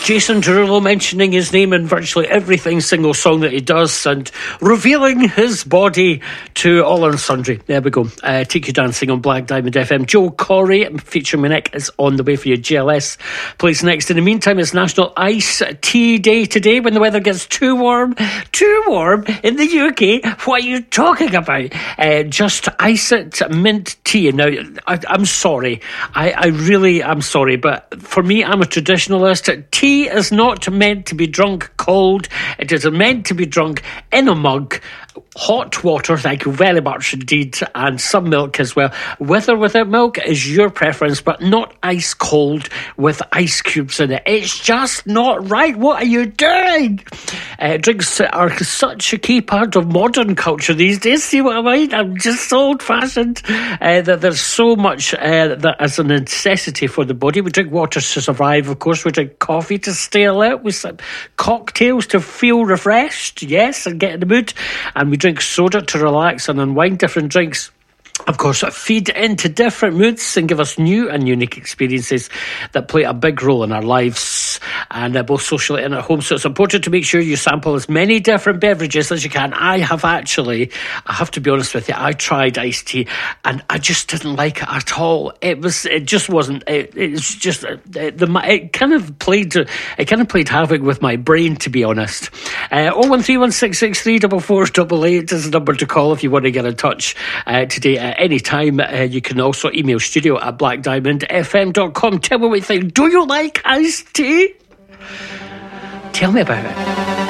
Jason Derulo mentioning his name in virtually every single song that he does and revealing his body to all and sundry. There we go. Take You Dancing on Black Diamond FM. Joel Corey featuring my neck is on the way for you. GLS plays next. In the meantime, it's National Ice Tea Day today when the weather gets too warm in the UK. What are you talking about? Just ice it, mint tea. Now, I'm sorry. I really am sorry, but for me, I'm a traditionalist. Tea is not meant to be drunk cold. It is meant to be drunk in a mug. Hot water, thank you very much indeed, and some milk as well. With or without milk is your preference, but not ice cold with ice cubes in it. It's just not right. What are you doing? Drinks are such a key part of modern culture these days. See what I mean? I'm just so old-fashioned that there's so much that is a necessity for the body. We drink water to survive, of course. We drink coffee to stay alert. We sip cocktails to feel refreshed, yes, and get in the mood. And we drink soda to relax and unwind. Different drinks, of course, feed into different moods and give us new and unique experiences that play a big role in our lives and both socially and at home. So it's important to make sure you sample as many different beverages as you can. I have to be honest with you, I tried iced tea and I just didn't like it at all. It kind of played havoc with my brain, to be honest. 01316634488 is the number to call if you want to get in touch today. Any time. You can also email studio@blackdiamondfm.com. Tell me what you think. Do you like iced tea? Tell me about it.